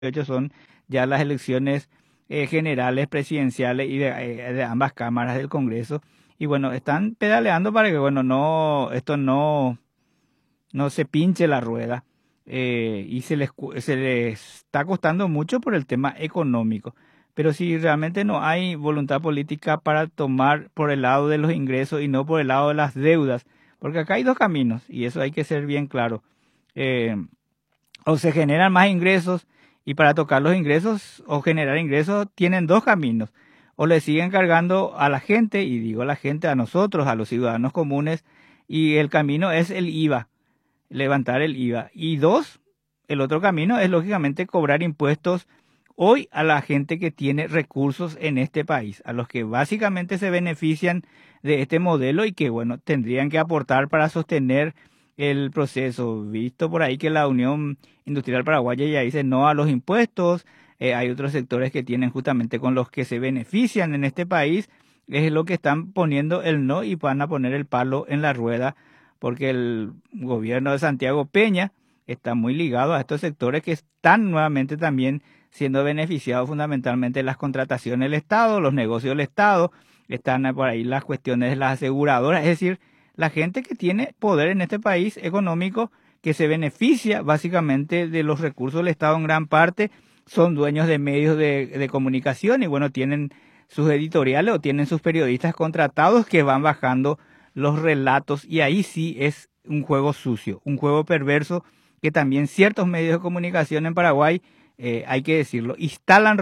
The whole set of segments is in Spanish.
son ya las elecciones generales, presidenciales y de ambas cámaras del Congreso. Y bueno, están pedaleando para que, bueno, esto no se pinche la rueda. Y se les está costando mucho por el tema económico. Pero si realmente no hay voluntad política para tomar por el lado de los ingresos y no por el lado de las deudas, porque acá hay dos caminos y eso hay que ser bien claro. Eh, o se generan más ingresos y para tocar los ingresos o generar ingresos tienen dos caminos. O le siguen cargando a la gente, y digo a la gente, a nosotros, a los ciudadanos comunes, y el camino es el IVA, levantar el IVA. Y dos, el otro camino es lógicamente cobrar impuestos hoy a la gente que tiene recursos en este país, a los que básicamente se benefician de este modelo y que, bueno, tendrían que aportar para sostener el proceso. Visto por ahí que la Unión Industrial Paraguaya ya dice no a los impuestos, hay otros sectores que tienen justamente con los que se benefician en este país, es lo que están poniendo el no y van a poner el palo en la rueda, porque el gobierno de Santiago Peña está muy ligado a estos sectores que están nuevamente también siendo beneficiados fundamentalmente de las contrataciones del Estado, los negocios del Estado, están por ahí las cuestiones de las aseguradoras, es decir, la gente que tiene poder en este país económico, que se beneficia básicamente de los recursos del Estado en gran parte, son dueños de medios de comunicación y bueno, tienen sus editoriales o tienen sus periodistas contratados que van bajando los relatos y ahí sí es un juego sucio, un juego perverso que también ciertos medios de comunicación en Paraguay, hay que decirlo, instalan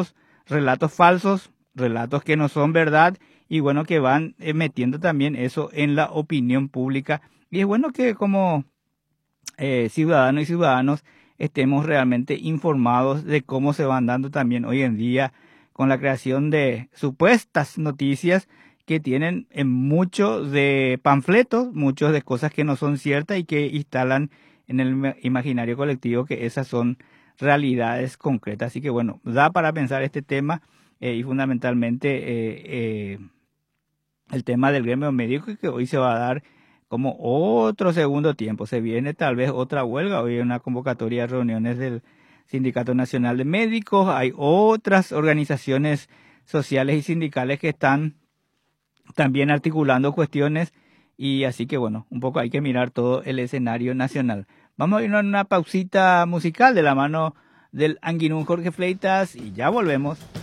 relatos falsos, relatos que no son verdad y bueno, que van metiendo también eso en la opinión pública. Y es bueno que como ciudadanos y ciudadanos estemos realmente informados de cómo se van dando también hoy en día con la creación de supuestas noticias que tienen mucho de panfletos, muchos de cosas que no son ciertas y que instalan en el imaginario colectivo que esas son realidades concretas. Así que bueno, da para pensar este tema y fundamentalmente el tema del gremio médico que hoy se va a dar como otro segundo tiempo. Se viene tal vez otra huelga, hoy hay una convocatoria de reuniones del Sindicato Nacional de Médicos, hay otras organizaciones sociales y sindicales que están también articulando cuestiones y así que bueno, un poco hay que mirar todo el escenario nacional. Vamos a ir a una pausita musical de la mano del Anguinún Jorge Fleitas y ya volvemos.